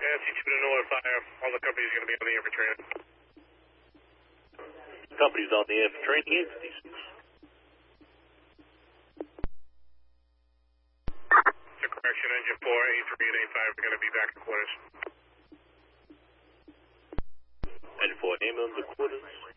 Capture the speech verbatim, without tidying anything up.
Yeah, teach you to notify all the companies going to be on the air for training. Companies on the air for training entities. So correction, engine four, A three and A five are going to be back in quarters. Engine four, name on the quarters.